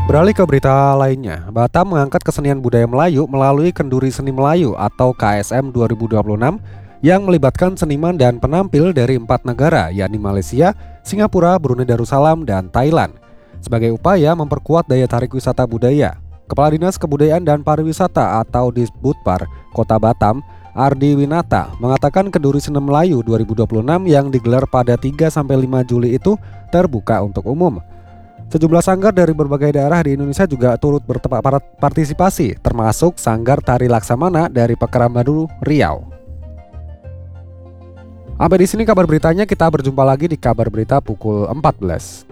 Beralih ke berita lainnya, Batam mengangkat kesenian budaya Melayu melalui Kenduri Seni Melayu atau KSM 2026 yang melibatkan seniman dan penampil dari 4 negara, yakni Malaysia, Singapura, Brunei Darussalam, dan Thailand. Sebagai upaya memperkuat daya tarik wisata budaya, Kepala Dinas Kebudayaan dan Pariwisata atau Disbudpar Kota Batam, Ardi Winata, mengatakan Kenduri Seni Melayu 2026 yang digelar pada 3-5 Juli itu terbuka untuk umum. Sejumlah sanggar dari berbagai daerah di Indonesia juga turut berpartisipasi, termasuk Sanggar Tari Laksamana dari Pekanbaru, Riau. Sampai di sini kabar beritanya, kita berjumpa lagi di kabar berita pukul 14.